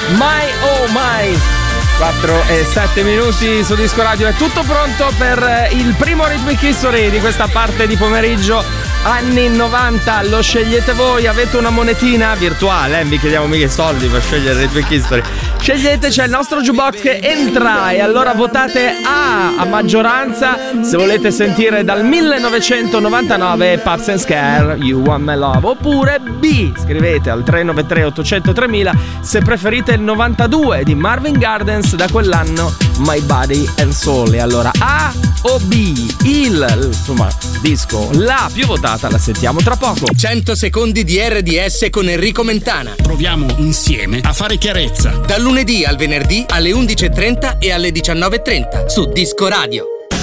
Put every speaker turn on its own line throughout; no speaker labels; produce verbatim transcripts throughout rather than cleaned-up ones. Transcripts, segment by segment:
My oh my. quattro e sette minuti su Disco Radio. È tutto pronto per il primo Rhythmic History di questa parte di pomeriggio anni novanta. Lo scegliete voi, avete una monetina virtuale, eh? Vi chiediamo mica i soldi per scegliere Rhythmic History. Scegliete, c'è il nostro jukebox che entra e allora votate A a maggioranza se volete sentire dal millenovecentonovantanove Pups and Scare You Want My Love, oppure B, scrivete al tre nove tre otto zero zero tremila se preferite il novantadue di Marvin Gardens, da quell'anno My Body and Soul. E allora A o B, il insomma disco, la più votata la sentiamo tra poco.
cento secondi di R D S con Enrico Mentana.
Proviamo insieme a fare chiarezza.
Dal lunedì al venerdì alle undici e trenta e alle diciannove e trenta su Disco Radio.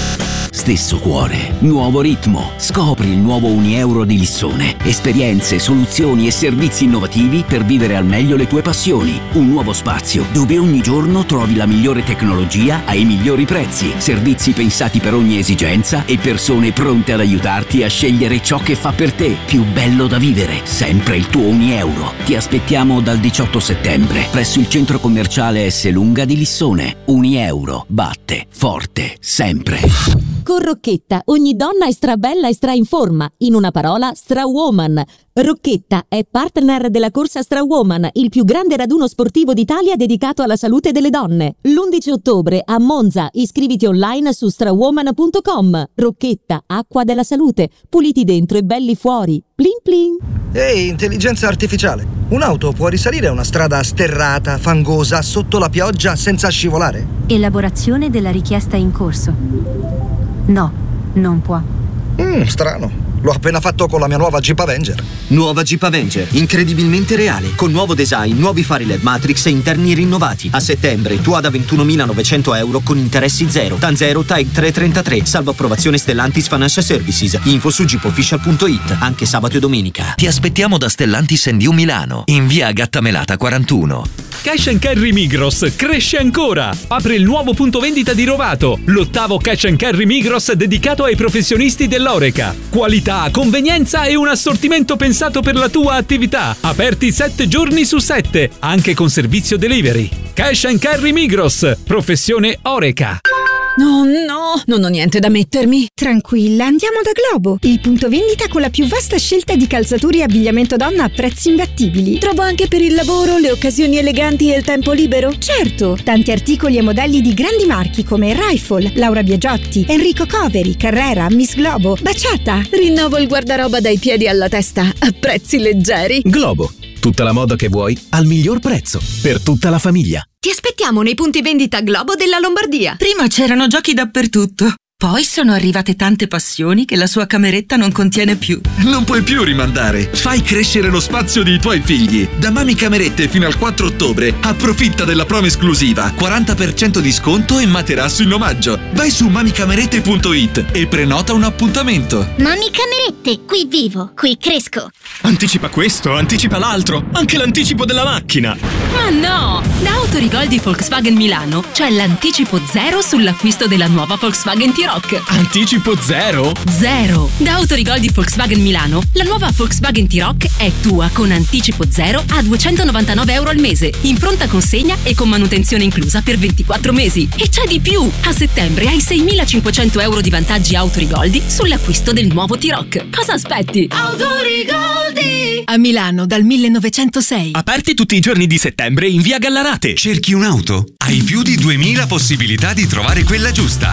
Stesso cuore, nuovo ritmo. Scopri il nuovo Unieuro di Lissone. Esperienze, soluzioni e servizi innovativi per vivere al meglio le tue passioni. Un nuovo spazio dove ogni giorno trovi la migliore tecnologia ai migliori prezzi. Servizi pensati per ogni esigenza e persone pronte ad aiutarti a scegliere ciò che fa per te. Più bello da vivere, sempre il tuo Unieuro. Ti aspettiamo dal diciotto settembre presso il centro commerciale S. Lunga di Lissone. Unieuro batte forte sempre.
Con Rocchetta ogni donna è strabella e stra in forma. In una parola, Strawoman. Rocchetta è partner della corsa Strawoman, il più grande raduno sportivo d'Italia dedicato alla salute delle donne. L'undici ottobre a Monza. Iscriviti online su strawoman punto com. Rocchetta, acqua della salute. Puliti dentro e belli fuori. Plin plin.
Ehi, intelligenza artificiale. Un'auto può risalire una strada sterrata, fangosa, sotto la pioggia, senza scivolare?
Elaborazione della richiesta in corso. No, non può.
Mm, strano. L'ho appena fatto con la mia nuova Jeep Avenger.
Nuova Jeep Avenger, incredibilmente reale, con nuovo design, nuovi fari L E D Matrix e interni rinnovati. A settembre, tua da ventunomilanovecento euro con interessi zero. Tanzero Tag trecentotrentatré, salvo approvazione Stellantis Financial Services. Info su jeep official punto it, anche sabato e domenica.
Ti aspettiamo da Stellantis and You Milano, in via Gattamelata quarantuno.
Cash and Carry Migros cresce ancora. Apre il nuovo punto vendita di Rovato, l'ottavo Cash and Carry Migros dedicato ai professionisti dell'Oreca. Qualità, convenienza e un assortimento pensato per la tua attività. Aperti sette giorni su sette, anche con servizio delivery. Cash and Carry Migros, professione Oreca.
No, no, non ho niente da mettermi.
Tranquilla, andiamo da Globo, il punto vendita con la più vasta scelta di calzature e abbigliamento donna a prezzi imbattibili.
Trovo anche per il lavoro, le occasioni eleganti e il tempo libero?
Certo, tanti articoli e modelli di grandi marchi come Rifle, Laura Biagiotti, Enrico Coveri, Carrera, Miss Globo, Baciata.
Rinnovo il guardaroba dai piedi alla testa, a prezzi leggeri.
Globo, tutta la moda che vuoi al miglior prezzo, per tutta la famiglia.
Ti aspettiamo nei punti vendita Globo della Lombardia.
Prima c'erano giochi dappertutto. Poi sono arrivate tante passioni che la sua cameretta non contiene più.
Non puoi più rimandare. Fai crescere lo spazio dei tuoi figli. Da Mami Camerette fino al quattro ottobre approfitta della promo esclusiva. quaranta per cento di sconto e materasso in omaggio. Vai su mami camerette punto it e prenota un appuntamento.
Mami Camerette, qui vivo, qui cresco.
Anticipa questo, anticipa l'altro, anche l'anticipo della macchina.
Ma no! Da Autorigold di Volkswagen Milano c'è l'anticipo zero sull'acquisto della nuova Volkswagen T-Roc.
Anticipo zero?
Zero! Da Autorigold di Volkswagen Milano, la nuova Volkswagen T-Roc è tua con anticipo zero a duecentonovantanove euro al mese, in pronta consegna e con manutenzione inclusa per ventiquattro mesi. E c'è di più! A settembre hai seimilacinquecento euro di vantaggi Autorigoldi sull'acquisto del nuovo T-Roc. Cosa aspetti?
Autorigoldi!
A Milano dal millenovecentosei.
Aperti tutti i giorni di settembre in via Gallarate.
Cerchi un'auto? Hai più di duemila possibilità di trovare quella giusta.